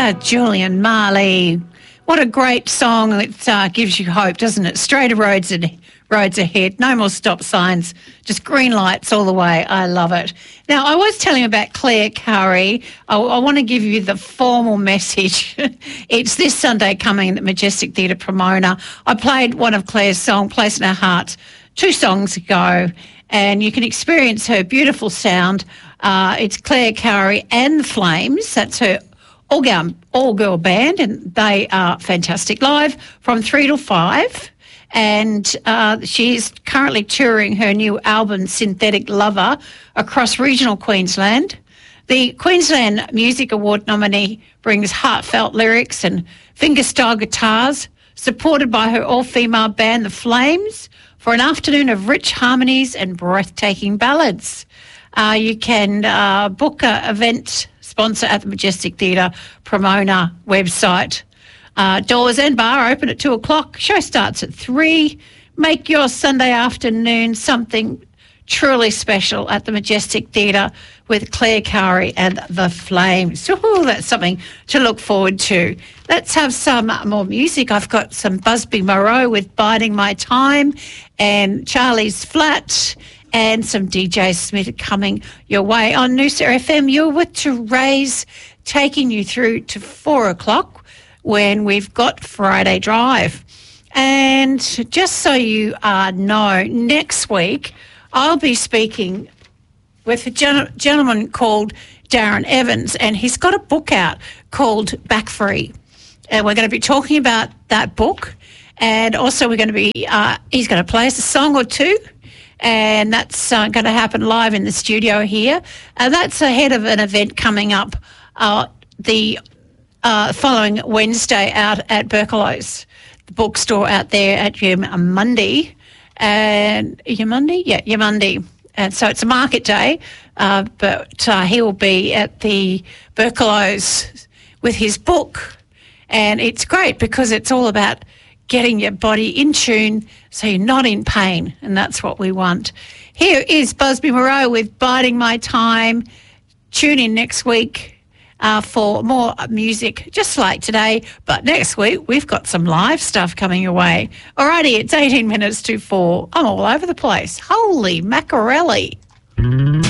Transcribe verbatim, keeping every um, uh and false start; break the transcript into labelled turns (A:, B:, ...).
A: Ah, Julian Marley. What a great song. It uh, gives you hope, doesn't it? Straighter roads and roads ahead. No more stop signs. Just green lights all the way. I love it. Now, I was telling you about Claire Curry. I, I want to give you the formal message. It's this Sunday coming at the Majestic Theatre Pomona. I played one of Claire's songs, Place in Our Hearts, two songs ago, and you can experience her beautiful sound. Uh, it's Claire Curry and the Flames. That's her all-girl, all-girl band, and they are fantastic live from three till five. And uh, she's currently touring her new album, Synthetic Lover, across regional Queensland. The Queensland Music Award nominee brings heartfelt lyrics and fingerstyle guitars, supported by her all-female band, The Flames, for an afternoon of rich harmonies and breathtaking ballads. Uh, you can uh, book an event sponsor at the Majestic Theatre Pomona website. Uh, doors and bar open at two o'clock. Show starts at three. Make your Sunday afternoon something truly special at the Majestic Theatre with Claire Curry and the Flames. Ooh, that's something to look forward to. Let's have some more music. I've got some Busby Moreau with Biding My Time and Charlie's Flat and some D J Smith coming your way on Noosa F M. You're with Therese, taking you through to four o'clock when we've got Friday Drive. And just so you uh, know, next week I'll be speaking with a gen- gentleman called Darren Evans, and he's got a book out called Back Free. And we're going to be talking about that book, and also we're going to be, uh, he's going to play us a song or two, and that's uh, going to happen live in the studio here. Uh, that's ahead of an event coming up uh, the uh, following Wednesday out at Berkelow's, the bookstore out there at Yamundi. And Yamundi? Yeah, Yamundi. And so it's a market day, uh, but uh, he will be at the Berkelow's with his book. And it's great because it's all about getting your body in tune so you're not in pain, and that's what we want. Here is Busby Moreau with Biding My Time. Tune in next week uh, for more music, just like today. But next week, we've got some live stuff coming your way. Alrighty, it's eighteen minutes to four. I'm all over the place. Holy macarelli.